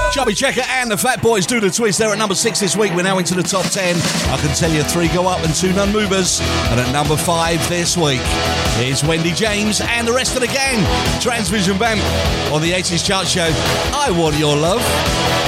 Chubby Checker and the Fat Boys do the twist. They're at number 6 this week. We're now into the top 10. I can tell you 3 go up and 2 non-movers. And at number 5 this week is Wendy James and the rest of the gang. Transvision Vamp on the 80s chart show. I Want Your Love.